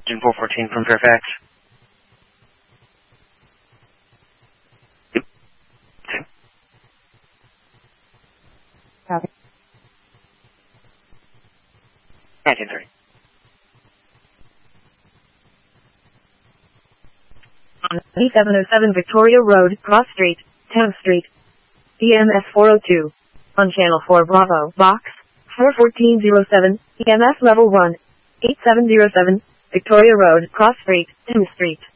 Engine 414 from Fairfax. Yep. Okay. Copy. 1930. On E707 Victoria Road, Cross Street, Thames Street. EMS 402. On Channel 4 Bravo, Box 41407, EMS Level 1, 8707, Victoria Road, Cross Street, Thames Street.